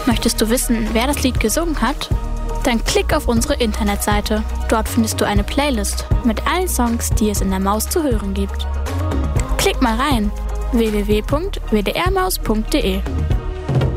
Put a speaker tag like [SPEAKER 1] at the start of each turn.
[SPEAKER 1] Möchtest du wissen, wer das Lied gesungen hat? Dann klick auf unsere Internetseite. Dort findest du eine Playlist mit allen Songs, die es in der Maus zu hören gibt. Klick mal rein: www.wdrmaus.de